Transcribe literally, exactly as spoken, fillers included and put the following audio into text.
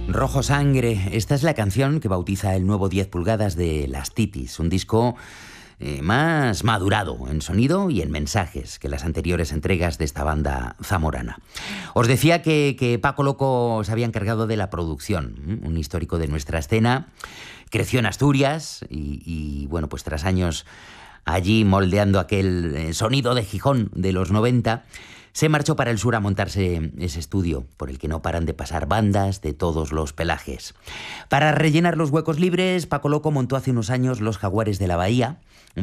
Rojo Sangre, esta es la canción que bautiza el nuevo diez pulgadas de Las Titis, un disco eh, más madurado en sonido y en mensajes que las anteriores entregas de esta banda zamorana. Os decía que, que Paco Loco se había encargado de la producción, un histórico de nuestra escena. Creció en Asturias y, y bueno, pues tras años allí moldeando aquel sonido de Gijón de los noventa, se marchó para el sur a montarse ese estudio por el que no paran de pasar bandas de todos los pelajes. Para rellenar los huecos libres, Paco Loco montó hace unos años Los Jaguares de la Bahía,